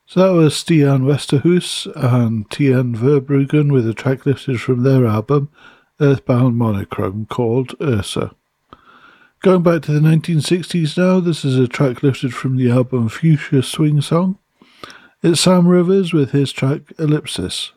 So that was Stian Westerhuis and Tian Verbruggen with a track lifted from their album Earthbound Monochrome called Ursa. Going back to the 1960s now, this is a track lifted from the album Fuchsia Swing Song. It's Sam Rivers with his track Ellipsis.